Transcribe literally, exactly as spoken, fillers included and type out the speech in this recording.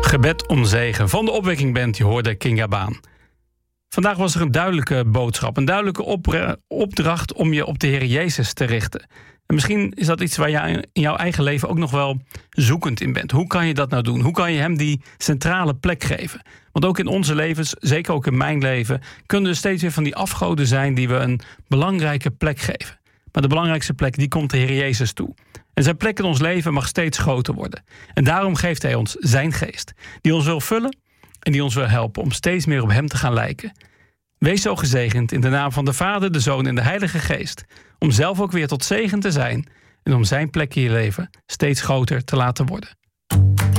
Gebed om zegen van de Opwekkingband, je hoorde Kinga Baan. Vandaag was er een duidelijke boodschap, een duidelijke opre- opdracht om je op de Heer Jezus te richten. En misschien is dat iets waar je in jouw eigen leven ook nog wel zoekend in bent. Hoe kan je dat nou doen? Hoe kan je hem die centrale plek geven? Want ook in onze levens, zeker ook in mijn leven, kunnen er steeds weer van die afgoden zijn die we een belangrijke plek geven. Maar de belangrijkste plek, die komt de Heer Jezus toe. En zijn plek in ons leven mag steeds groter worden. En daarom geeft hij ons zijn geest, die ons wil vullen en die ons wil helpen om steeds meer op hem te gaan lijken. Wees zo gezegend in de naam van de Vader, de Zoon en de Heilige Geest, om zelf ook weer tot zegen te zijn en om zijn plek in je leven steeds groter te laten worden.